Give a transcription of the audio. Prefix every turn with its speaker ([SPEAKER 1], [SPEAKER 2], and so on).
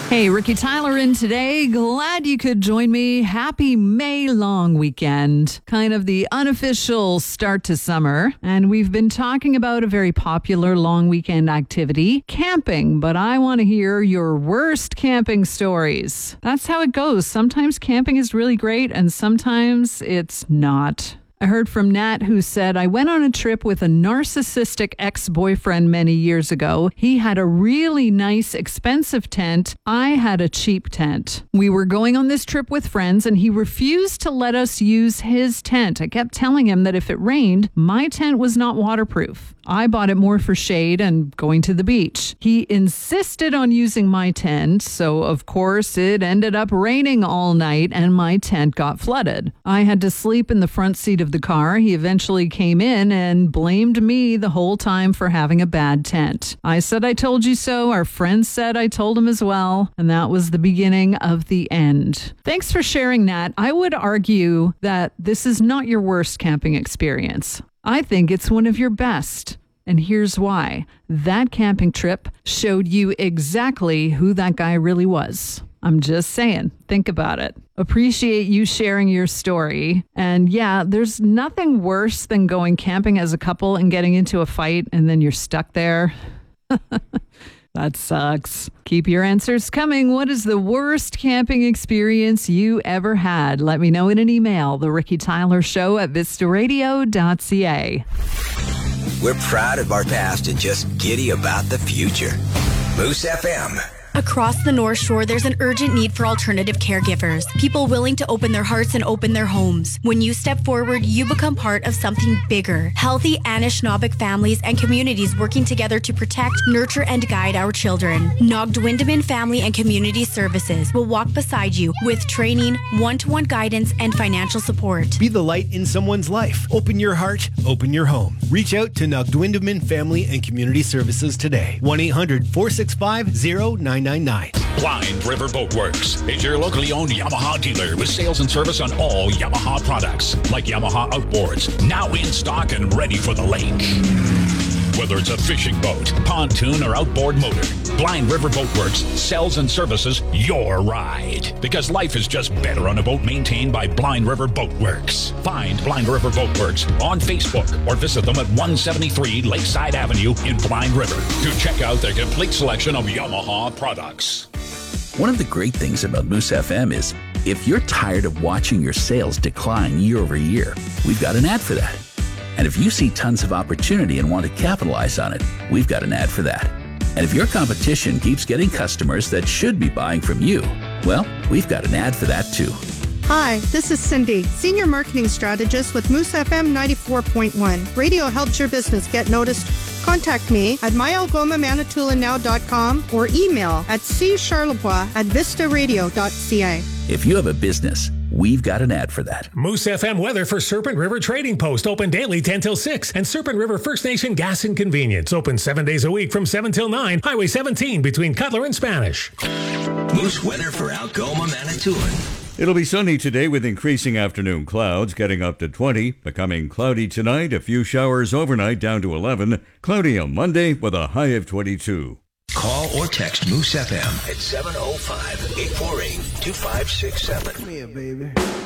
[SPEAKER 1] Hey, Ricky Tyler in today. Glad you could join me. Happy May long weekend. Kind of the unofficial start to summer. And we've been talking about a very popular long weekend activity, camping. But I want to hear your worst camping stories. That's how it goes. Sometimes camping is really great and sometimes it's not. I heard from Nat, who said, I went on a trip with a narcissistic ex-boyfriend many years ago. He had a really nice, expensive tent. I had a cheap tent. We were going on this trip with friends, and he refused to let us use his tent. I kept telling him that if it rained, my tent was not waterproof. I bought it more for shade and going to the beach. He insisted on using my tent, so of course it ended up raining all night and my tent got flooded. I had to sleep in the front seat of the car. He eventually came in and blamed me the whole time for having a bad tent. I said I told you so. Our friends said I told him as well. And that was the beginning of the end. Thanks for sharing, Nat. I would argue that this is not your worst camping experience. I think it's one of your best. And here's why. That camping trip showed you exactly who that guy really was. I'm just saying, think about it. Appreciate you sharing your story. And yeah, there's nothing worse than going camping as a couple and getting into a fight and then you're stuck there. That sucks. Keep your answers coming. What is the worst camping experience you ever had? Let me know in an email. The Ricky Tyler Show at vistaradio.ca.
[SPEAKER 2] We're proud of our past and just giddy about the future. Moose FM.
[SPEAKER 3] Across the North Shore, there's an urgent need for alternative caregivers, people willing to open their hearts and open their homes. When you step forward, you become part of something bigger. Healthy Anishinaabeg families and communities working together to protect, nurture, and guide our children. Nogdwindaman Family and Community Services will walk beside you with training, one-to-one guidance, and financial support.
[SPEAKER 4] Be the light in someone's life. Open your heart, open your home. Reach out to Nogdwindaman Family and Community Services today. 1-800-465-0999.
[SPEAKER 5] Blind River Boat Works is your locally owned Yamaha dealer with sales and service on all Yamaha products, like Yamaha outboards, now in stock and ready for the lake. Whether it's a fishing boat, pontoon, or outboard motor, Blind River Boat Works sells and services your ride. Because life is just better on a boat maintained by Blind River Boat Works. Find Blind River Boat Works on Facebook or visit them at 173 Lakeside Avenue in Blind River to check out their complete selection of Yamaha products.
[SPEAKER 6] One of the great things about Moose FM is if you're tired of watching your sales decline year over year, we've got an ad for that. And if you see tons of opportunity and want to capitalize on it, we've got an ad for that. And if your competition keeps getting customers that should be buying from you, well, we've got an ad for that too.
[SPEAKER 7] Hi, this is Cindy, Senior Marketing Strategist with Moose FM 94.1. Radio helps your business get noticed. Contact me at myalgomamanitoulinow.com or email atccharlevoix@vistaradio.ca.
[SPEAKER 6] If you have a business, we've got an ad for that.
[SPEAKER 8] Moose FM weather for Serpent River Trading Post, open daily 10 till 6. And Serpent River First Nation Gas and Convenience, open 7 days a week from 7 till 9. Highway 17 between Cutler and Spanish.
[SPEAKER 2] Moose weather for Algoma, Manitoulin.
[SPEAKER 9] It'll be sunny today with increasing afternoon clouds, getting up to 20. Becoming cloudy tonight, a few showers overnight down to 11. Cloudy on Monday with a high of 22.
[SPEAKER 2] Call or text Moose FM at 705-848-2567.
[SPEAKER 10] Come here, baby.